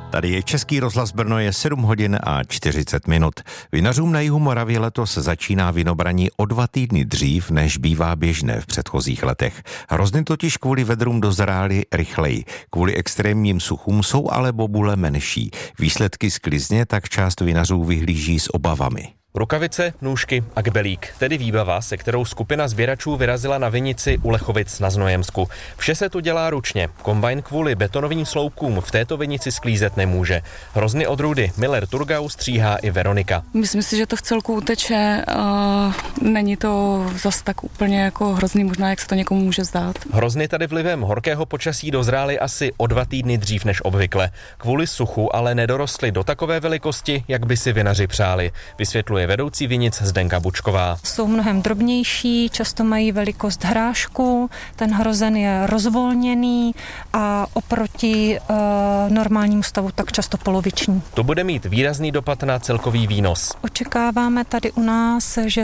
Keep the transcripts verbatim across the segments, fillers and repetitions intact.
Tady je Český rozhlas Brno, je sedm hodin a čtyřicet minut. Vinařům na jihu Moravy letos začíná vinobraní o dva týdny dřív, než bývá běžné v předchozích letech. Hrozny totiž kvůli vedrům dozrály rychleji. Kvůli extrémním suchům jsou ale bobule menší. Výsledky sklizně tak část vinařů vyhlíží s obavami. Rukavice, nůžky a kbelík, tedy výbava, se kterou skupina sběračů vyrazila na vinici u Lechovic na Znojemsku. Vše se tu dělá ručně. Kombajn kvůli betonovým sloupkům v této vinici sklízet nemůže. Hrozny odrůdy Miller Turgau stříhá i Veronika. Myslím si, že to v celku uteče. Uh, není to zas tak úplně jako hrozný, možná jak se to někomu může zdát. Hrozny tady vlivem horkého počasí dozrály asi o dva týdny dřív než obvykle. Kvůli suchu ale nedorostly do takové velikosti, jak by si vinaři přáli, vysvětluje vedoucí vinic Zdenka Bučková. Jsou mnohem drobnější, často mají velikost hrášku, ten hrozen je rozvolněný a oproti e, normálnímu stavu tak často poloviční. To bude mít výrazný dopad na celkový výnos. Očekáváme tady u nás, že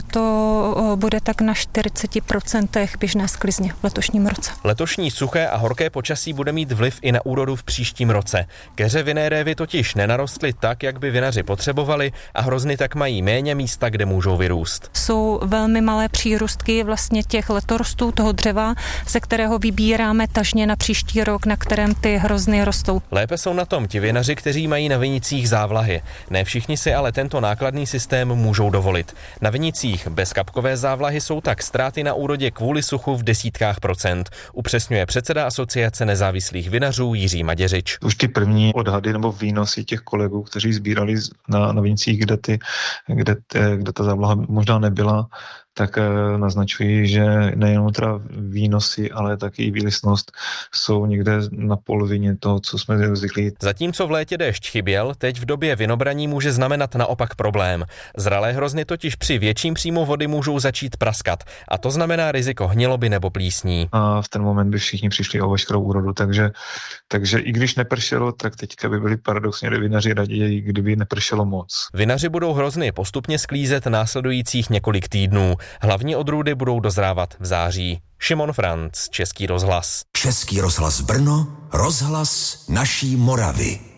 to bude tak na čtyřicet procent běžné sklizně v letošním roce. Letošní suché a horké počasí bude mít vliv i na úrodu v příštím roce. Keře vinné révy totiž nenarostly tak, jak by vinaři potřebovali, a hrozny tak mají méně místa, kde můžou vyrůst. Jsou velmi malé přírůstky vlastně těch letorostů, toho dřeva, ze kterého vybíráme tažně na příští rok, na kterém ty hrozny rostou. Lépe jsou na tom ti vinaři, kteří mají na vinicích závlahy. Ne všichni si ale tento nákladný systém můžou dovolit. Na vinicích bez kapkové závlahy jsou tak ztráty na úrodě kvůli suchu v desítkách procent, upřesňuje předseda Asociace nezávislých vinařů Jiří Maděřič. Už ty první odhady nebo výnosy těch kolegů, kteří sbírali na, na vinicích, kde ty, kde kde ta závlaha možná nebyla, tak naznačují, že nejenom teda výnosy, ale taky i výlisnost jsou někde na polovině toho, co jsme zvyklí. Zatímco v létě déšť chyběl, teď v době vinobraní může znamenat naopak problém. Zralé hrozny totiž při větším příjmu vody můžou začít praskat, a to znamená riziko hniloby nebo plísní. A v ten moment by všichni přišli o veškerou úrodu, takže, takže i když nepršelo, tak teďka by byli paradoxně vinaři raději, kdyby nepršelo moc. Vinaři budou hrozny postupně sklízet následujících několik týdnů. Hlavní odrůdy budou dozrávat v září. Šimon Franc, Český rozhlas. Český rozhlas Brno, rozhlas naší Moravy.